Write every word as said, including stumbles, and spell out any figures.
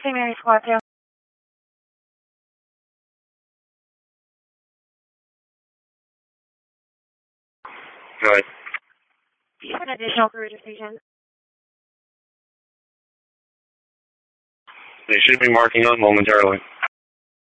Saint Mary Squad two. Go ahead. Do you have an additional crew to station? They should be marking up momentarily.